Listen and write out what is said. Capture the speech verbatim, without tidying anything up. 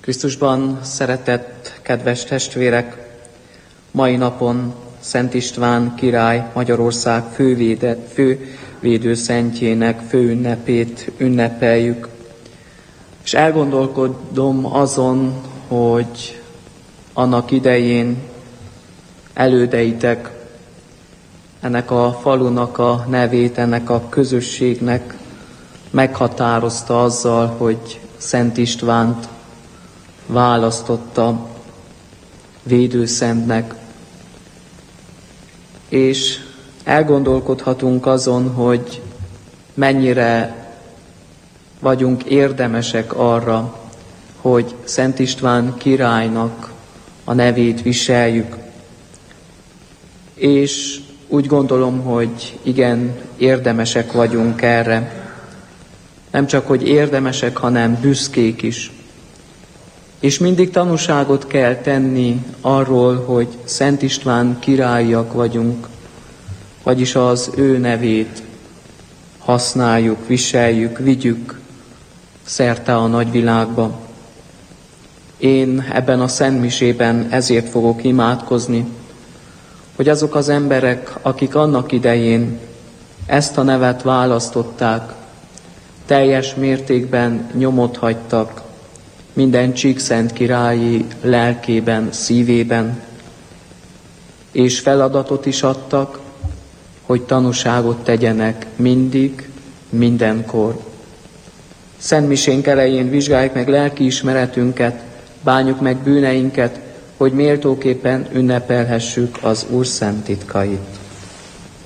Krisztusban szeretett kedves testvérek, mai napon Szent István király Magyarország fővéde, fővédőszentjének főünnepét ünnepeljük. És elgondolkodom azon, hogy annak idején elődeitek ennek a falunak a nevét, ennek a közösségnek meghatározta azzal, hogy Szent Istvánt választotta védőszentnek. És elgondolkodhatunk azon, hogy mennyire vagyunk érdemesek arra, hogy Szent István királynak a nevét viseljük. És úgy gondolom, hogy igen, érdemesek vagyunk erre. Nem csak, hogy érdemesek, hanem büszkék is. És mindig tanúságot kell tenni arról, hogy Szent István királyak vagyunk, vagyis az ő nevét használjuk, viseljük, vigyük szerte a nagyvilágba. Én ebben a szentmisében ezért fogok imádkozni, hogy azok az emberek, akik annak idején ezt a nevet választották, teljes mértékben nyomot hagytak minden Csíkszent királyi lelkében, szívében, és feladatot is adtak, hogy tanúságot tegyenek mindig, mindenkor. Szentmisénk elején vizsgáljuk meg lelkiismeretünket, bánjuk meg bűneinket, hogy méltóképpen ünnepelhessük az Úr szent titkait.